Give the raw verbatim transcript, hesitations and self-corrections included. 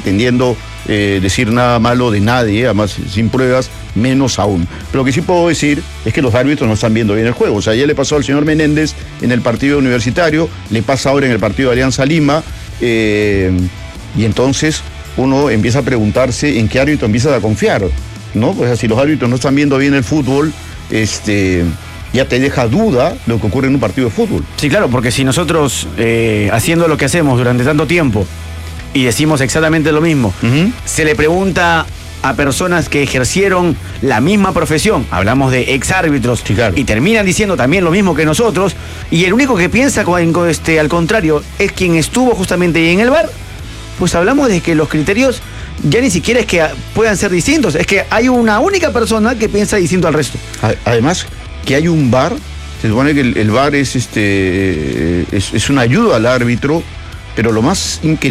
pretendiendo eh, decir nada malo de nadie, además sin pruebas, menos aún. Pero lo que sí puedo decir es que los árbitros no están viendo bien el juego. O sea, ya le pasó al señor Menéndez en el partido universitario, le pasa ahora en el partido de Alianza Lima, eh, y entonces uno empieza a preguntarse en qué árbitro empieza a confiar, ¿no? Pues si los árbitros no están viendo bien el fútbol, este... ya te deja duda lo que ocurre en un partido de fútbol. Sí, claro, porque si nosotros, eh, haciendo lo que hacemos durante tanto tiempo y decimos exactamente lo mismo, uh-huh. se le pregunta a personas que ejercieron la misma profesión, hablamos de exárbitros, sí, claro. y terminan diciendo también lo mismo que nosotros, y el único que piensa este, al contrario es quien estuvo justamente ahí en el V A R, pues hablamos de que los criterios ya ni siquiera es que puedan ser distintos, es que hay una única persona que piensa distinto al resto. Además, que hay un V A R, se supone que el, el V A R es, este, es, es una ayuda al árbitro, pero lo más increíble